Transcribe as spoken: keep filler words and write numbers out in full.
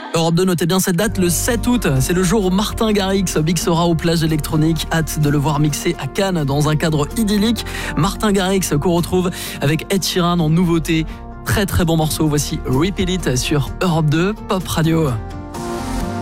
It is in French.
Europe deux, notez bien cette date, le sept août, c'est le jour où Martin Garrix mixera aux plages électroniques. Hâte de le voir mixer à Cannes dans un cadre idyllique. Martin Garrix qu'on retrouve avec Ed Sheeran en nouveauté. Très très bon morceau, voici Repeat It sur Europe deux Pop Radio.